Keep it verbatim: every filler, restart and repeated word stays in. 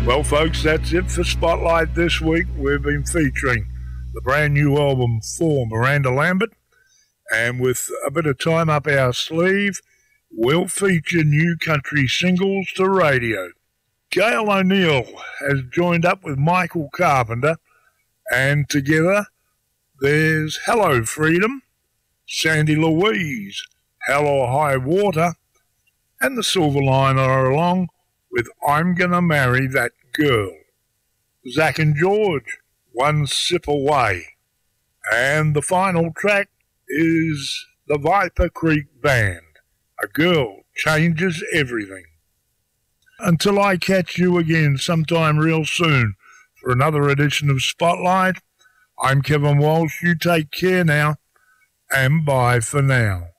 Well, folks, that's it for Spotlight this week. We've been featuring the brand new album for Miranda Lambert, and with a bit of time up our sleeve, we'll feature new country singles to radio. Gail O'Neill has joined up with Michael Carpenter, and together there's Hello Freedom, Sandy Louise, Hell or High Water, and the Silverliner are along with I'm Gonna Marry That Girl. Zach and George, One Sip Away. And the final track is the Viper Creek Band, A Girl Changes Everything. Until I catch you again sometime real soon for another edition of Spotlight, I'm Kevin Walsh. You take care now, and bye for now.